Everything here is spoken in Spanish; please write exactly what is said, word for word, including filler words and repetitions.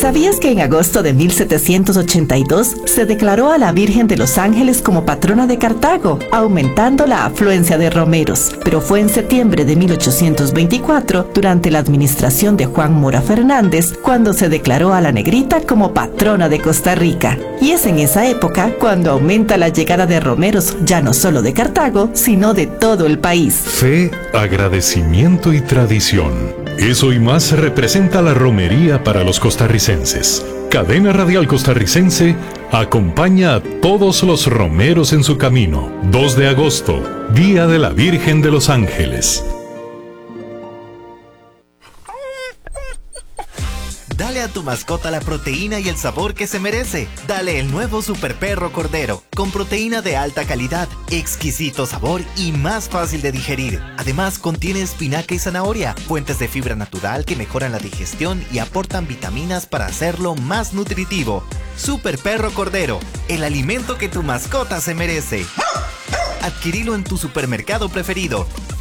¿Sabías que en agosto de mil setecientos ochenta y dos se declaró a la Virgen de los Ángeles como patrona de Cartago, aumentando la afluencia de romeros? Pero fue en septiembre de mil ochocientos veinticuatro, durante la administración de Juan Mora Fernández, cuando se declaró a la negrita como patrona de Costa Rica. Y es en esa época cuando aumenta la llegada de romeros, ya no solo de Cartago, sino de todo el país. Fe, agradecimiento y tradición. Eso y más representa la romería para los costarricenses. Cadena Radial Costarricense acompaña a todos los romeros en su camino. dos de agosto, Día de la Virgen de los Ángeles. Dale a tu mascota la proteína y el sabor que se merece. Dale el nuevo Super Perro Cordero, con proteína de alta calidad, exquisito sabor y más fácil de digerir. Además, contiene espinaca y zanahoria, fuentes de fibra natural que mejoran la digestión y aportan vitaminas para hacerlo más nutritivo. Super Perro Cordero, el alimento que tu mascota se merece. Adquirilo en tu supermercado preferido.